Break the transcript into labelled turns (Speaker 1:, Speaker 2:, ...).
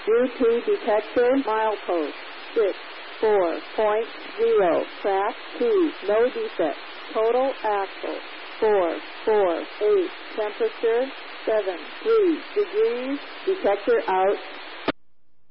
Speaker 1: U2 detector, milepost 64.0, track 2, no defect. Total axle 448, temperature 73 degrees, detector out.